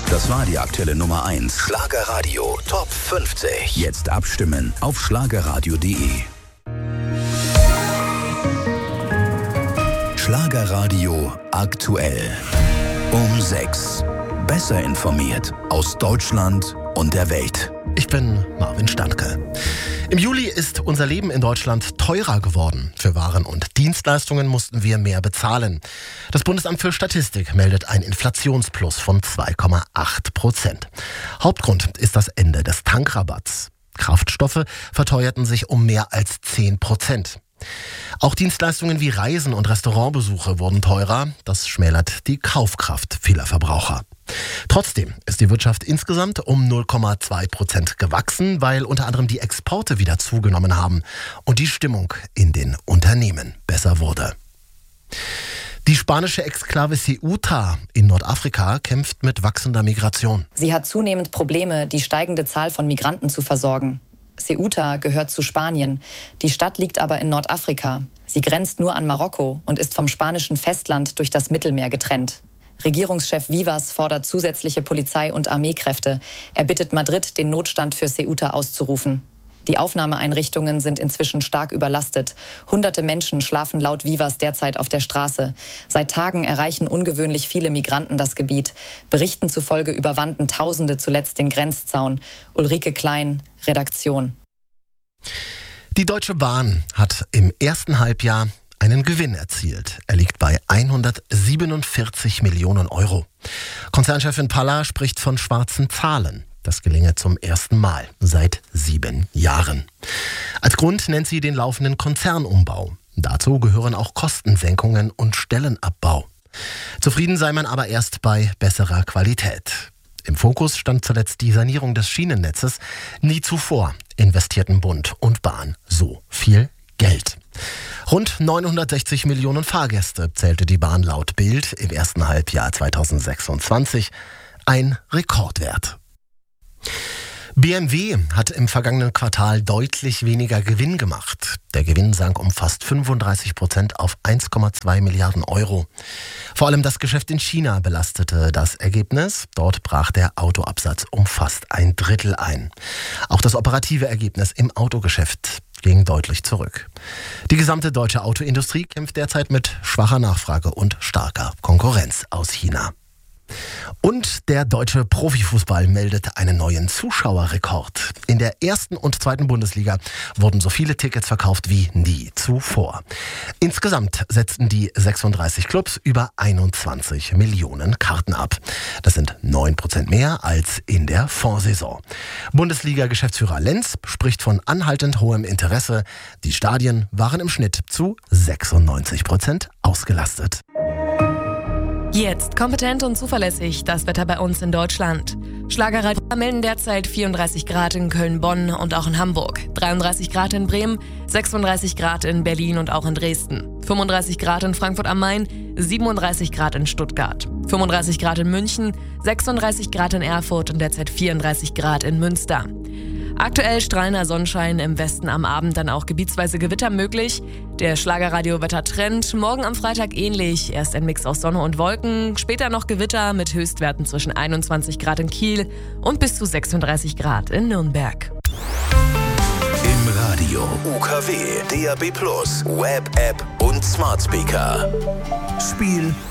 Das war die aktuelle Nummer 1. Schlagerradio Top 50. Jetzt abstimmen auf schlagerradio.de. Schlagerradio aktuell. Um 6. Besser informiert aus Deutschland und der Welt. Ich bin Marvin Standke. Im Juli ist unser Leben in Deutschland teurer geworden. Für Waren und Dienstleistungen mussten wir mehr bezahlen. Das Bundesamt für Statistik meldet ein Inflationsplus von 2,8%. Hauptgrund ist das Ende des Tankrabatts. Kraftstoffe verteuerten sich um mehr als 10%. Auch Dienstleistungen wie Reisen und Restaurantbesuche wurden teurer. Das schmälert die Kaufkraft vieler Verbraucher. Trotzdem ist die Wirtschaft insgesamt um 0,2% gewachsen, weil unter anderem die Exporte wieder zugenommen haben und die Stimmung in den Unternehmen besser wurde. Die spanische Exklave Ceuta in Nordafrika kämpft mit wachsender Migration. Sie hat zunehmend Probleme, die steigende Zahl von Migranten zu versorgen. Ceuta gehört zu Spanien. Die Stadt liegt aber in Nordafrika. Sie grenzt nur an Marokko und ist vom spanischen Festland durch das Mittelmeer getrennt. Regierungschef Vivas fordert zusätzliche Polizei- und Armeekräfte. Er bittet Madrid, den Notstand für Ceuta auszurufen. Die Aufnahmeeinrichtungen sind inzwischen stark überlastet. Hunderte Menschen schlafen laut Vivas derzeit auf der Straße. Seit Tagen erreichen ungewöhnlich viele Migranten das Gebiet. Berichten zufolge überwanden Tausende zuletzt den Grenzzaun. Ulrike Klein, Redaktion. Die Deutsche Bahn hat im ersten Halbjahr einen Gewinn erzielt. Er liegt bei 147 Millionen Euro. Konzernchefin Palla spricht von schwarzen Zahlen. Das gelinge zum ersten Mal seit 7 Jahren. Als Grund nennt sie den laufenden Konzernumbau. Dazu gehören auch Kostensenkungen und Stellenabbau. Zufrieden sei man aber erst bei besserer Qualität. Im Fokus stand zuletzt die Sanierung des Schienennetzes. Nie zuvor investierten Bund und Bahn so viel Geld. Rund 960 Millionen Fahrgäste zählte die Bahn laut Bild im ersten Halbjahr 2026. Ein Rekordwert. BMW hat im vergangenen Quartal deutlich weniger Gewinn gemacht. Der Gewinn sank um fast 35% auf 1,2 Milliarden Euro. Vor allem das Geschäft in China belastete das Ergebnis. Dort brach der Autoabsatz um fast 1/3 ein. Auch das operative Ergebnis im Autogeschäft ging deutlich zurück. Die gesamte deutsche Autoindustrie kämpft derzeit mit schwacher Nachfrage und starker Konkurrenz aus China. Und der deutsche Profifußball meldet einen neuen Zuschauerrekord. In der ersten und zweiten Bundesliga wurden so viele Tickets verkauft wie nie zuvor. Insgesamt setzten die 36 Clubs über 21 Millionen Karten ab. Das sind 9% mehr als in der Vorsaison. Bundesliga-Geschäftsführer Lenz spricht von anhaltend hohem Interesse. Die Stadien waren im Schnitt zu 96% ausgelastet. Jetzt kompetent und zuverlässig das Wetter bei uns in Deutschland. Schlagerradio melden derzeit 34 Grad in Köln, Bonn und auch in Hamburg, 33 Grad in Bremen, 36 Grad in Berlin und auch in Dresden, 35 Grad in Frankfurt am Main, 37 Grad in Stuttgart, 35 Grad in München, 36 Grad in Erfurt und derzeit 34 Grad in Münster. Aktuell strahlender Sonnenschein, im Westen am Abend dann auch gebietsweise Gewitter möglich. Der Schlagerradio-Wettertrend, morgen am Freitag ähnlich. Erst ein Mix aus Sonne und Wolken, später noch Gewitter mit Höchstwerten zwischen 21 Grad in Kiel und bis zu 36 Grad in Nürnberg. Im Radio UKW, DAB+, Web-App und Smart Speaker. Spiel